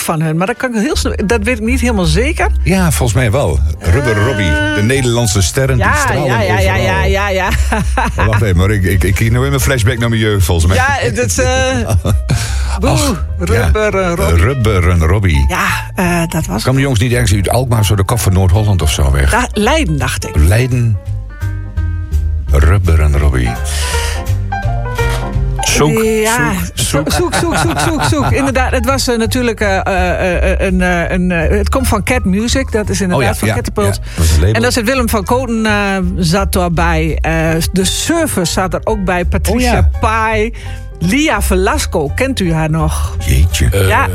van hun, maar dat kan ik heel snel. Dat weet ik niet helemaal zeker. Ja, volgens mij wel. Rubber Robbie, de Nederlandse sterren die stralen overal. Ja. Oh, wacht even, maar ik kijk nou in mijn flashback naar mijn jeugd, volgens mij. Ja, dat is... Rubber Robbie. Ja, dat was... Kwam de jongens niet ergens uit Alkmaar, zo de kop van Noord-Holland of zo weg? Leiden, dacht ik. Leiden. Rubber Robbie. Zoek. Inderdaad, het was natuurlijk het komt van Cat Music. Dat is inderdaad van Catapult. Ja, en daar zit Willem van Koten zat daarbij. De Surfers zat er ook bij. Patricia Pai. Lia Velasco, kent u haar nog? Jeetje.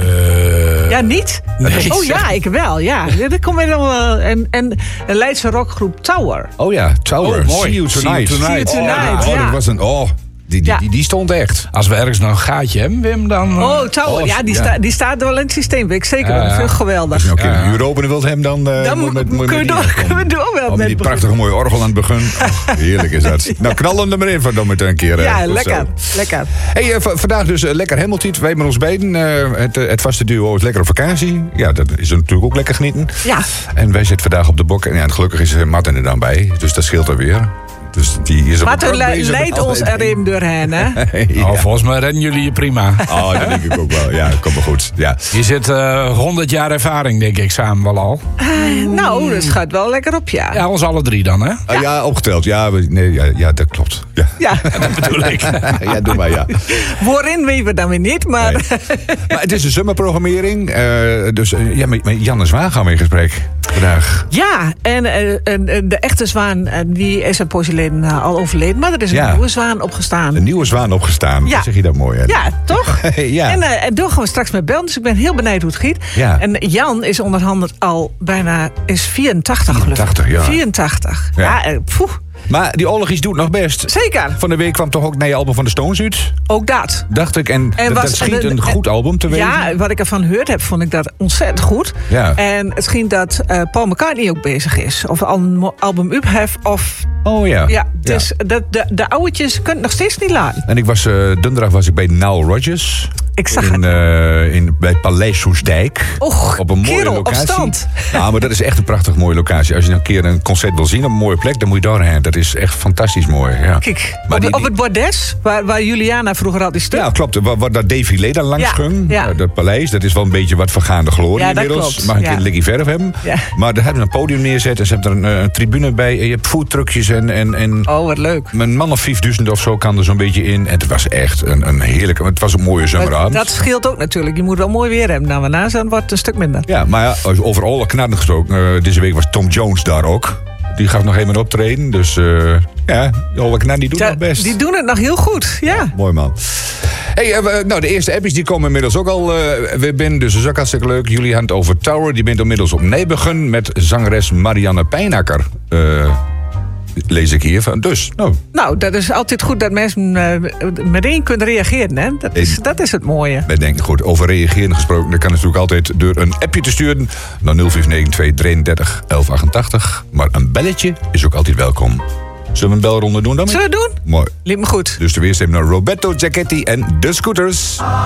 Ja, niet? Nee. Oh ja, ik wel, ja. Dat komt weer nog en een Leidse rockgroep Tower. Oh ja, Tower. Oh, mooi. See you tonight. Ja. Dat was een... Die stond echt. Als we ergens nog een gaatje hebben, Wim, dan... Tower, die staat wel in het systeem. Weet ik zeker, dat vind ik geweldig. Als je nog een uur openen wilt hem, dan kunnen we door wel met die prachtige mooie orgel aan het begin. Heerlijk is dat. Nou, knallen er maar in van dan met een keer. Ja, lekker. Hey, vandaag dus lekker Hemeltiet. Wij met ons beiden. Het vaste duo is lekker op vakantie. Ja, dat is natuurlijk ook lekker genieten. Ja. En wij zitten vandaag op de bok. En gelukkig is Martin er dan bij. Dus dat scheelt alweer. Dus die is Martin leidt ons erin doorheen, hè? Ja. Volgens mij redden jullie je prima. Oh, dat denk ik ook wel. Ja, komt wel goed. Ja. Je zit 100 jaar ervaring, denk ik, samen wel al. Nou, dat gaat wel lekker op, ja. Ja, ons alle drie dan, hè? Ja, opgeteld. Ja, dat klopt. Ja. Dat bedoel ik. Ja, doe maar, ja. Waarin weten we dan weer niet, maar... Nee. Maar het is een zomerprogrammering. Dus met Jan en Zwaan gaan we in gesprek vandaag. Ja, en de echte Zwaan, die is een poosje geleden al overleden. Maar er is een nieuwe Zwaan opgestaan. Een nieuwe Zwaan opgestaan. Ja. Zeg je dat mooi, hè? Ja, toch? Ja. En daar gaan we straks met bellen. Dus ik ben heel benieuwd hoe het giet. Ja. En Jan is onderhand al bijna 84 gelukkig. 84, ja. 84. Ja. Poeh. Maar die Olgies doet nog best. Zeker. Van de week kwam toch ook naar je album van de Stones uit? Ook dat. Dacht ik. En dat schijnt een goed album te wezen. Ja, wat ik ervan gehoord heb, vond ik dat ontzettend goed. Ja. En het schijnt dat Paul McCartney ook bezig is. Of een album uphef of... Oh ja. Ja, dus de ouwetjes kunnen het nog steeds niet laten. En ik was donderdag was ik bij Nile Rodgers. Ik zag bij Paleis Soestdijk. Och, op een mooie kerel, locatie. op stand. Nou, maar dat is echt een prachtig mooie locatie. Als je een keer een concert wil zien op een mooie plek, dan moet je daarheen. Dat is echt fantastisch mooi. Ja. Kijk, maar op het bordes, waar Juliana vroeger had die stuk. Ja, klopt. Waar dat défilé dan langs ging. Ja. Dat paleis, dat is wel een beetje wat vergaande glorie inmiddels. Klopt. Mag een keer een likkie verf hebben. Ja. Maar daar hebben ze een podium neerzet en ze hebben er een tribune bij. En je hebt foodtruckjes en oh, wat leuk. Een man of 5000 of zo kan er zo'n beetje in. En het was echt een heerlijke... Het was een mooie zomeravond. Dat scheelt ook natuurlijk. Je moet wel mooi weer hebben. Nou, daarna dan wordt het een stuk minder. Ja, maar ja, over alle knarren gesproken. Deze week was Tom Jones daar ook. Die gaf nog even optreden. Dus ja, alle knarren die doen nog best. Die doen het nog heel goed, ja. Mooi man. Hey, de eerste appjes die komen inmiddels ook al weer binnen. Dus dat is ook hartstikke leuk. Jullie hebben het over Tower. Die bent inmiddels op Nijmegen met zangeres Marianne Pijnakker. Lees ik hier van. Dus, Nou, dat is altijd goed dat mensen meteen kunnen reageren. Hè? Dat is het mooie. Ik denk, goed, over reageren gesproken. Dat kan natuurlijk altijd door een appje te sturen naar 0592 33 1188. Maar een belletje is ook altijd welkom. Zullen we een belronde doen dan? Zullen we doen? Mooi. Liep me goed. Dus de eerste even naar Roberto Giacchetti en de Scooters.